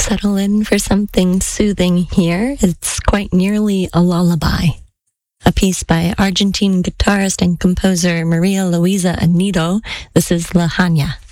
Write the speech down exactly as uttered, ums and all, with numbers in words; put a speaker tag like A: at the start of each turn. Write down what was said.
A: settle in for something soothing here. It's quite nearly a lullaby. A piece by Argentine guitarist and composer Maria Luisa Anido. This is La Haña.